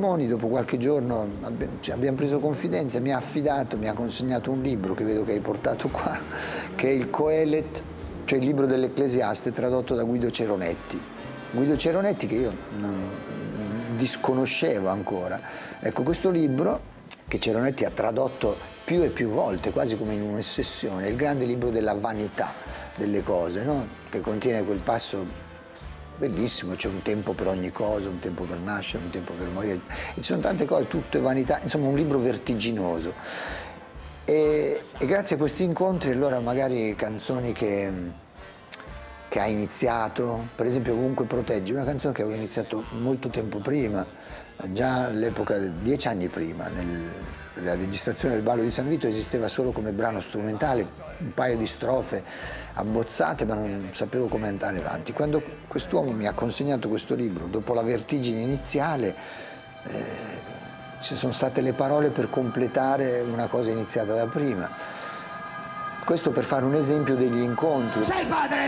Scamoni, dopo qualche giorno abbiamo preso confidenza, mi ha consegnato un libro che vedo che hai portato qua, che è il Coelet, cioè il libro dell'Ecclesiaste, tradotto da Guido Ceronetti. Guido Ceronetti, che io non disconoscevo ancora. Ecco, questo libro che Ceronetti ha tradotto più e più volte, quasi come in un'ossessione, è il grande libro della vanità delle cose, no? Che contiene quel passo bellissimo, c'è un tempo per ogni cosa, un tempo per nascere, un tempo per morire, e ci sono tante cose, tutte vanità, insomma un libro vertiginoso. E grazie a questi incontri allora magari canzoni che ha iniziato, per esempio Ovunque proteggi, una canzone che avevo iniziato molto tempo prima, già all'epoca, 10 anni prima, la registrazione del Ballo di San Vito esisteva solo come brano strumentale, un paio di strofe abbozzate, ma non sapevo come andare avanti. Quando quest'uomo mi ha consegnato questo libro, dopo la vertigine iniziale, ci sono state le parole per completare una cosa iniziata da prima. Questo per fare un esempio degli incontri. Sei il padre!